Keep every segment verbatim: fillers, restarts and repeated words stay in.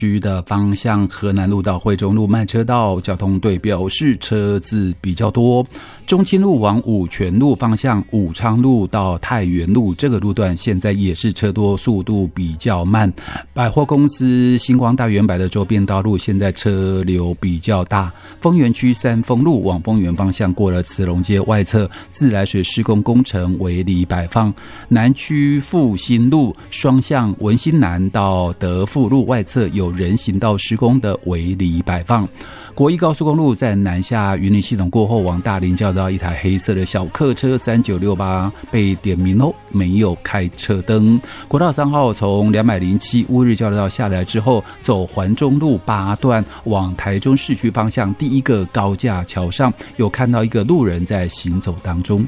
区的方向，河南路到惠中路慢车道，交通队表示车子比较多。中清路往五权路方向，武昌路到太原路这个路段现在也是车多，速度比较慢。百货公司星光大圆柏的周边道路现在车流比较大。丰原区三丰路往丰原方向过了慈龙街外侧，自来水施工工程围篱摆放。南区复兴路双向文心南到德富路外侧有人行道施工的围篱摆放。国一高速公路在南下云林系统过后往大林交道，一台黑色的小客车三九六八被点名后没有开车灯。国道三号从两百零七乌日交流道下来之后，走环中路八段往台中市区方向，第一个高架桥上有看到一个路人在行走当中。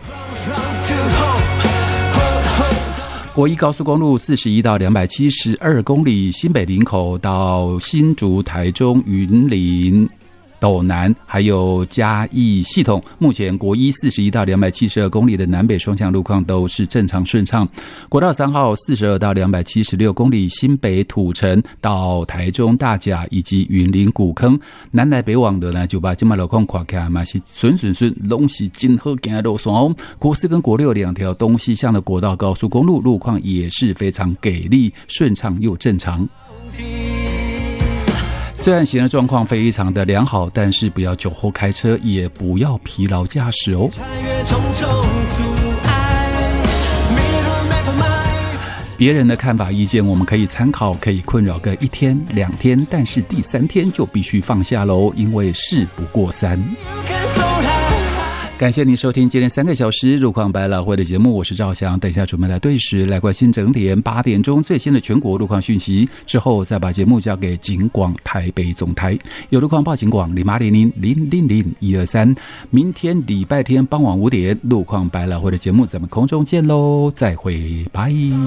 国一高速公路四十一到两百七十二公里，新北林口到新竹台中云林斗南还有嘉义系统，目前国一四十一到两百七十二公里的南北双向路况都是正常顺畅。国道三号四十二到两百七十六公里，新北土城到台中大甲以及云林古坑，南来北往的呢就把这么路况看起来嘛是顺顺顺，拢是真好行的路线哦。国四跟国六两条东西向的国道高速公路路况也是非常给力，顺畅又正常。虽然行的状况非常的良好，但是不要酒后开车，也不要疲劳驾驶哦。别人的看法意见我们可以参考，可以困扰个一天两天，但是第三天就必须放下喽，因为事不过三。感谢您收听今天三个小时路况百老汇的节目，我是赵翔。等一下准备来对时来关心整点八点钟最新的全国路况讯息，之后再把节目交给警广台北总台，有路况报警广零八零零零零零一二三。明天礼拜天傍晚五点路况百老汇的节目咱们空中见喽，再会，拜。